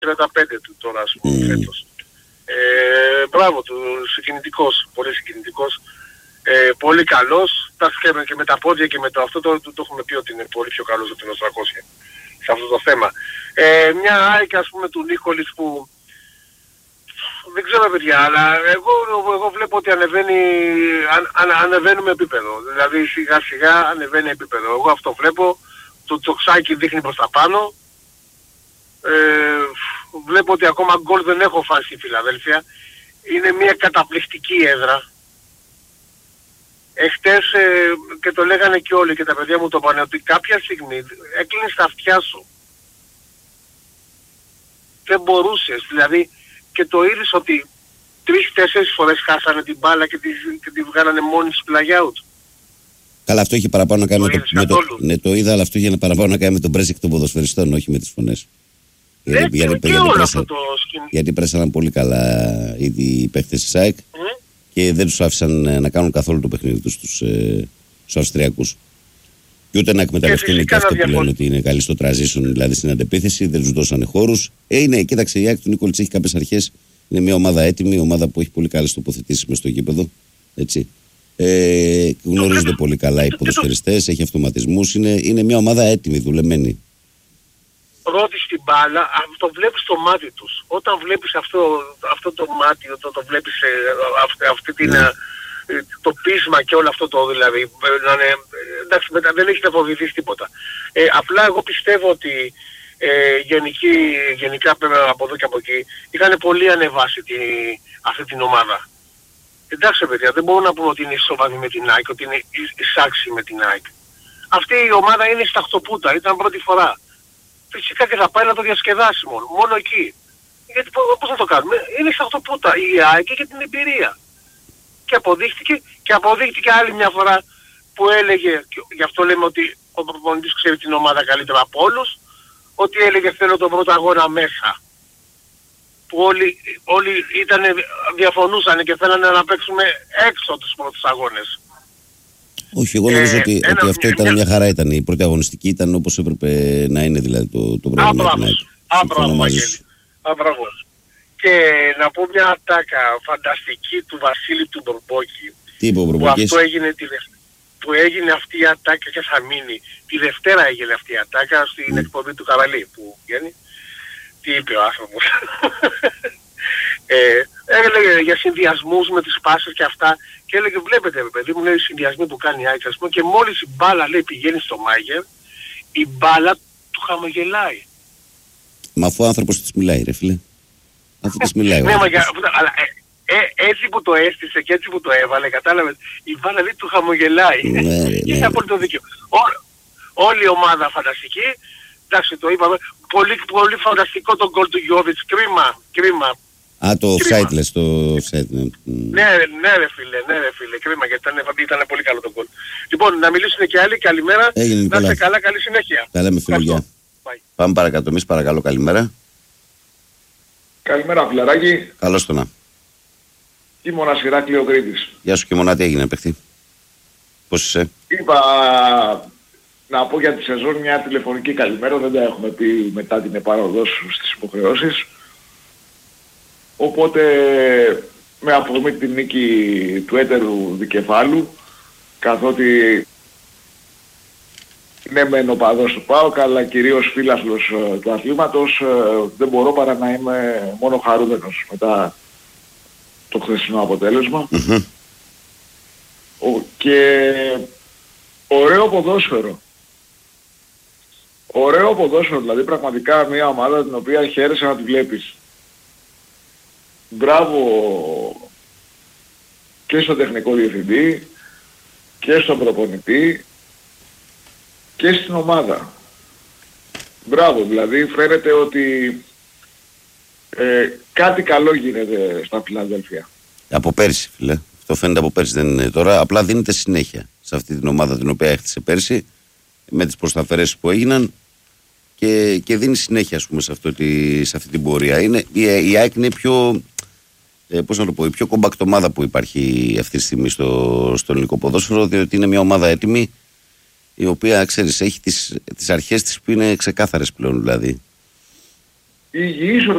35 του τώρα, ας πούμε, φέτος. Μπράβο του, συγκινητικός, πολύ συγκινητικός. Πολύ καλός. Και με τα πόδια και με το αυτό το έχουμε πει ότι είναι πολύ πιο καλός από την 300 σε αυτό το θέμα. Μια ΑΕΚ, ας πούμε, του Νίκολης που δεν ξέρω παιδιά, αλλά εγώ βλέπω ότι ανεβαίνουμε επίπεδο. Δηλαδή σιγά σιγά ανεβαίνει επίπεδο. Εγώ αυτό βλέπω. Το Ξάκι δείχνει προς τα πάνω. Βλέπω ότι ακόμα γκολ δεν έχω φάσει στη Φιλαδέλφια. Είναι μια καταπληκτική έδρα. Εχθές και το λέγανε και όλοι και τα παιδιά μου το πάνε ότι κάποια στιγμή έκλεινες τα αυτιά σου. Δεν μπορούσες. Δηλαδή και το είδες ότι 3-4 φορές χάσανε την μπάλα και τη βγάλανε μόνη της play out. Καλά, αυτό είχε παραπάνω να κάνει με το. Ναι, το είδα, αλλά αυτό είχε παραπάνω να κάνει με τον πρέσικ των ποδοσφαιριστών, όχι με τις φωνές. Γιατί πρέσαναν πολύ καλά ήδη οι παίχτες της ΑΕΚ και δεν τους άφησαν να κάνουν καθόλου το παιχνίδι τους στους Αυστριακούς. Και ούτε να εκμεταλλευτούν και αυτό που λένε ότι είναι καλή στο transition, δηλαδή στην αντεπίθεση, δεν τους δώσανε χώρους. Κοίταξε, η ΑΕΚ του Νίκολιτς έχει κάποιες αρχές. Είναι μια ομάδα έτοιμη, ομάδα που έχει πολύ καλές τοποθετήσεις μες στο γήπεδο. Έτσι. Γνωρίζονται πολύ καλά οι ποδοσφαιριστές, έχει αυτοματισμούς. Είναι μια ομάδα έτοιμη, δουλεμένη. Ρώτης την μπάλα, το βλέπεις στο μάτι τους. Όταν βλέπεις αυτό το μάτι, το βλέπεις αυτή την... το πείσμα και όλο αυτό το δηλαδή, εντάξει δεν έχετε φοβηθείς τίποτα. Απλά εγώ πιστεύω ότι γενικά από εδώ και από εκεί είχαν πολύ ανεβάσει αυτή την ομάδα. Εντάξει παιδιά, δεν μπορώ να πούμε ότι είναι ισοβαθμή με την ΑΕΚ, ότι είναι εισάξι με την ΑΕΚ. Αυτή η ομάδα είναι στα χτωπούτα, ήταν πρώτη φορά. Φυσικά και θα πάει να το διασκεδάσει μόνο εκεί. Γιατί πώς θα το κάνουμε, είναι στα χτωπούτα η ΑΕΚ και την εμπειρία. Και αποδείχτηκε άλλη μια φορά που έλεγε, γι' αυτό λέμε ότι ο προπονητής ξέρει την ομάδα καλύτερα από όλους, ότι έλεγε θέλω τον πρώτο αγώνα μέσα. Που όλοι διαφωνούσαν και θέλανε να παίξουμε έξω τους πρώτους αγώνες. Όχι, εγώ νομίζω ότι αυτό ήταν μια χαρά. Η πρώτη αγωνιστική ήταν όπως έπρεπε να είναι, δηλαδή το πρόγραμμα. Μπράβο. Και να πω μια ατάκα φανταστική του Βασίλη του Μπορμπόκη. Τι είπε ο Μπορμπόκης? Που έγινε αυτή η ατάκα και θα μείνει. Τη Δευτέρα έγινε αυτή η ατάκα στην εκπομπή του Καβαλή που βγαίνει. Τι είπε ο άνθρωπος? Έλεγε για συνδυασμούς με τις πάσες και αυτά και έλεγε βλέπετε παιδί μου, λέει, οι συνδυασμοί που κάνει η ΑΕΚ, ας πούμε, και μόλις η μπάλα λέει πηγαίνει στο Μάγερ, η μπάλα του χαμογελάει. Μα αφού ο άνθρωπος της μιλάει ρε φίλε. Αφού της μιλάει. Ναι, αλλά έτσι που το έστησε και έτσι που το έβαλε, κατάλαβες, η μπάλα λέει του χαμογελάει. Είχε απόλυτο δίκιο. Όλη η ομάδα φανταστική. Εντάξει, το είπαμε. Πολύ, πολύ φανταστικό το γκολ του Γιώβιτς. Κρίμα. Το offside λες, το offside, ναι. Ναι ρε φίλε, κρίμα γιατί ήταν πολύ καλό το γκολ. Λοιπόν, να μιλήσουν και άλλοι, καλημέρα. Να είστε καλά, καλή συνέχεια. Καλά με φιλογιά. Πάμε παρακάτω, εμείς παρακαλώ, καλημέρα. Καλημέρα φιλαράκι. Καλώς το να. Κίμωνας Ηράκλειο Κρήτης. Γεια σου Κίμωνα, τι έγινε παιχτή? Πώς είσαι? Είπα να πω για τη σεζόν μια τηλεφωνική καλημέρα, δεν τα έχουμε πει μετά την επάροδό σου στις υποχρεώσεις. Οπότε με αφορμή την νίκη του έτερου δικεφάλου, καθότι ναι μεν οπαδός του ΠΑΟΚ αλλά κυρίως φίλαθλος του αθλήματος, δεν μπορώ παρά να είμαι μόνο χαρούμενος μετά το χθεσινό αποτέλεσμα. Και ωραίο ποδόσφαιρο, δηλαδή πραγματικά μια ομάδα την οποία χαίρεσαι να τη βλέπεις. Μπράβο και στον τεχνικό διευθυντή και στον προπονητή και στην ομάδα. Μπράβο, δηλαδή φαίνεται ότι κάτι καλό γίνεται στα Φιλαδέλφια. Από πέρσι φίλε, αυτό φαίνεται από πέρσι, δεν είναι τώρα, απλά δίνεται συνέχεια σε αυτή την ομάδα την οποία έχτισε πέρσι με τις προσταφαιρέσεις που έγιναν και δίνει συνέχεια ας πούμε σε αυτή την πορεία. Η ΑΕΚ είναι πιο... πώς να το πω, η πιο κομπακτ ομάδα που υπάρχει αυτή τη στιγμή στο ελληνικό ποδόσφαιρο, διότι είναι μια ομάδα έτοιμη η οποία, ξέρεις, έχει τις αρχές της που είναι ξεκάθαρες πλέον δηλαδή. υγιής